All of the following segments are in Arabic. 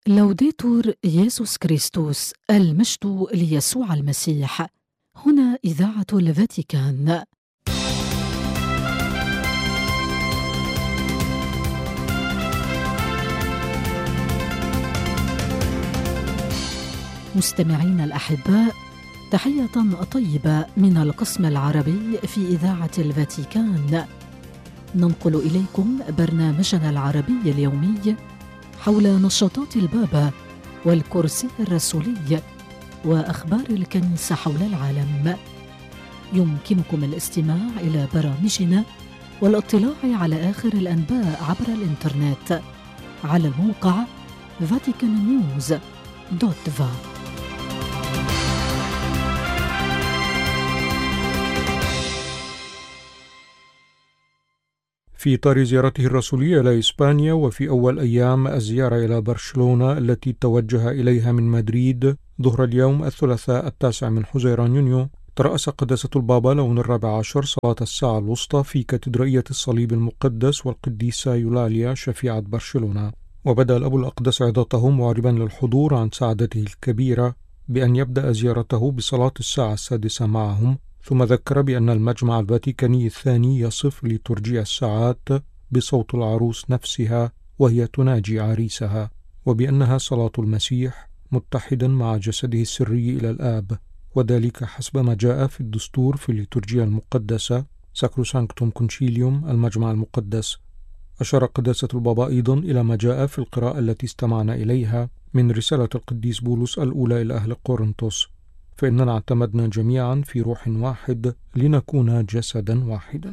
لوديتور يسوع كريستوس، المجد ليسوع المسيح. هنا إذاعة الفاتيكان. مستمعين الأحباء، تحية طيبة من القسم العربي في إذاعة الفاتيكان. ننقل إليكم برنامجنا العربي اليومي حول نشاطات البابا والكرسي الرسولي وأخبار الكنيسة حول العالم. يمكنكم الاستماع إلى برامجنا والاطلاع على آخر الأنباء عبر الإنترنت على الموقع vaticannews.va. في إطار زيارته الرسولية إلى إسبانيا، وفي أول أيام الزيارة إلى برشلونة التي توجه إليها من مدريد ظهر اليوم الثلاثاء 9 من حزيران يونيو، ترأس قداسة البابا لون 14 صلاة الساعة الوسطى في كاتدرائية الصليب المقدس والقديسة يولاليا شفيعة برشلونة. وبدأ الأب الأقدس عظته معربا للحضور عن سعادته الكبيرة بأن يبدأ زيارته بصلاة الساعة 6 معهم، ثم ذكر بأن المجمع الفاتيكاني الثاني يصف لترجيع الساعات بصوت العروس نفسها وهي تناجي عريسها، وبأنها صلاة المسيح متحدا مع جسده السري إلى الآب، وذلك حسب ما جاء في الدستور في الليتورجيا المقدسة ساكروسانكتوم كونشيليوم المجمع المقدس. أشار قداسة البابا أيضا إلى ما جاء في القراءة التي استمعنا إليها من رسالة القديس بولس الأولى إلى أهل قورنثوس، فإننا اعتمدنا جميعا في روح واحد لنكون جسدا واحدا.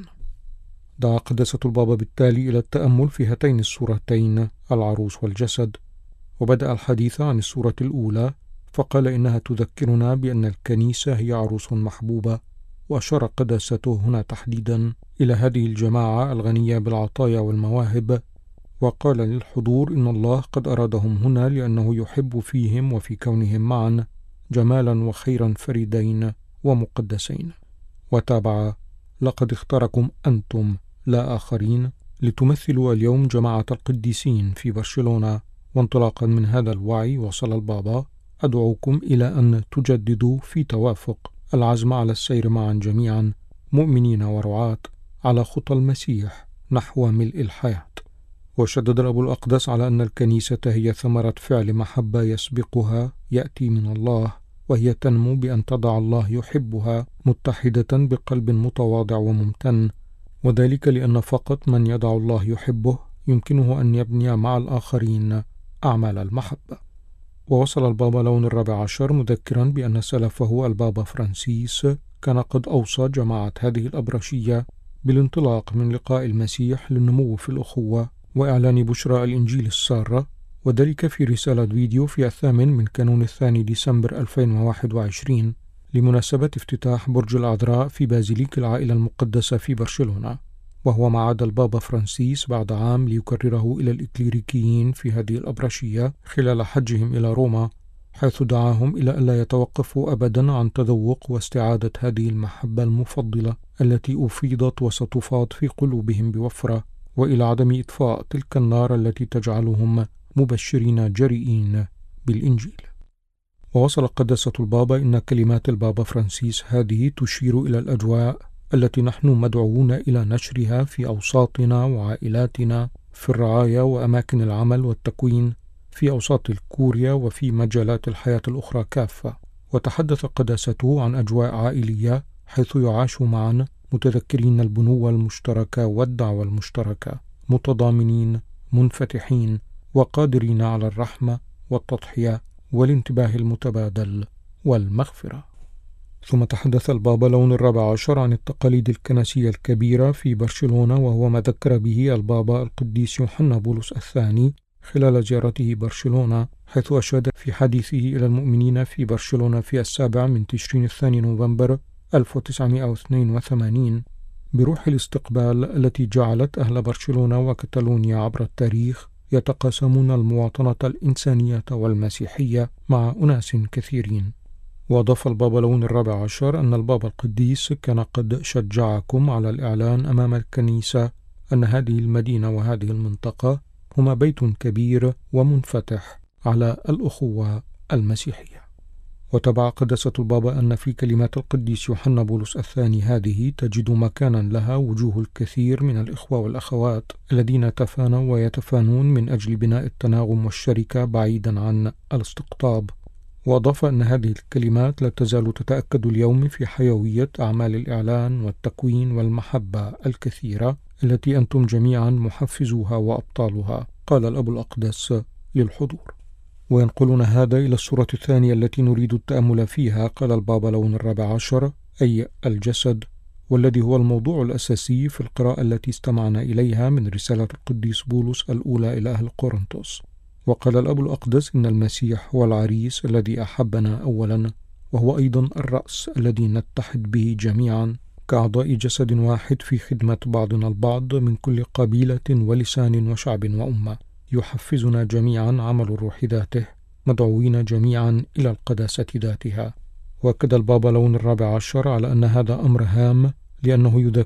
دعا قداسة البابا بالتالي إلى التأمل في هاتين الصورتين، العروس والجسد، وبدأ الحديث عن الصورة الأولى فقال إنها تذكرنا بأن الكنيسة هي عروس محبوبة، وأشار قداسته هنا تحديدا إلى هذه الجماعة الغنية بالعطايا والمواهب، وقال للحضور إن الله قد أرادهم هنا لأنه يحب فيهم وفي كونهم معا جمالا وخيرا فريدين ومقدسين. وتابع: لقد اختاركم أنتم لا آخرين لتمثلوا اليوم جماعة القديسين في برشلونة. وانطلاقا من هذا الوعي وصل البابا: أدعوكم إلى أن تجددوا في توافق العزم على السير معا جميعا مؤمنين ورعاة على خطى المسيح نحو ملء الحياة. وشدد الأب الأقدس على أن الكنيسة هي ثمرة فعل محبة يسبقها يأتي من الله، وهي تنمو بأن تضع الله يحبها متحدة بقلب متواضع وممتن، وذلك لأن فقط من يضع الله يحبه يمكنه أن يبني مع الآخرين أعمال المحبة. ووصل البابا لون 14 مذكرا بأن سلفه البابا فرانسيس كان قد أوصى جماعة هذه الأبرشية بالانطلاق من لقاء المسيح للنمو في الأخوة وإعلان بشرى الإنجيل السارة، وذلك في رسالة فيديو في 8 من كانون 2 ديسمبر 2021 لمناسبة افتتاح برج العذراء في بازيليك العائلة المقدسة في برشلونة، وهو ما عاد البابا فرانسيس بعد عام ليكرره إلى الإكليريكيين في هذه الأبرشية خلال حجهم إلى روما، حيث دعاهم إلى ألا يتوقفوا أبدا عن تذوق واستعادة هذه المحبة المفضلة التي أفيضت وستفاض في قلوبهم بوفرة، وإلى عدم إطفاء تلك النار التي تجعلهم مبشرين جريئين بالإنجيل. ووصل قداسة البابا إن كلمات البابا فرانسيس هذه تشير إلى الأجواء التي نحن مدعوون إلى نشرها في أوساطنا وعائلاتنا، في الرعاية وأماكن العمل والتكوين، في أوساط الكوريا وفي مجالات الحياة الأخرى كافة. وتحدث قداسته عن أجواء عائلية حيث يعاش معا متذكرين البنوة المشتركة والدعوة المشتركة، متضامنين منفتحين وقادرين على الرحمة والتضحية والانتباه المتبادل والمغفرة. ثم تحدث البابا لون 14 عن التقاليد الكنسية الكبيرة في برشلونة، وهو ما ذكر به البابا القديس يوحنا بولس الثاني خلال زيارته برشلونة، حيث أشاد في حديثه إلى المؤمنين في برشلونة في 7 من تشرين الثاني نوفمبر 1982 بروح الاستقبال التي جعلت أهل برشلونة وكتالونيا عبر التاريخ يتقاسمون المواطنة الإنسانية والمسيحية مع أناس كثيرين. وأضاف البابا لون 14 أن البابا القديس كان قد شجعكم على الإعلان أمام الكنيسة أن هذه المدينة وهذه المنطقة هما بيت كبير ومنفتح على الأخوة المسيحية. وتبع قداسة البابا أن في كلمات القديس يوحنا بولس الثاني هذه تجد مكانا لها وجوه الكثير من الإخوة والأخوات الذين تفانوا ويتفانون من أجل بناء التناغم والشركة بعيدا عن الاستقطاب. وأضاف أن هذه الكلمات لا تزال تتأكد اليوم في حيوية أعمال الإعلان والتكوين والمحبة الكثيرة التي أنتم جميعا محفزوها وأبطالها. قال الأب الأقدس للحضور. وينقلنا هذا إلى الصورة الثانية التي نريد التأمل فيها. قال البابا لون الرابع عشر أي الجسد، والذي هو الموضوع الأساسي في القراءة التي استمعنا إليها من رسالة القديس بولس الأولى إلى أهل قرنطس. وقال الأب الأقدس إن المسيح هو العريس الذي أحبنا أولا، وهو أيضا الرأس الذي نتحد به جميعا كأعضاء جسد واحد في خدمة بعضنا البعض من كل قبيلة ولسان وشعب وأمة. يحفزنا جميعا عمل الروح ذاته، مدعوين جميعا إلى القداسة ذاتها. وأكد البابا لون الرابع عشر على أن هذا أمر هام، لأنه يذكر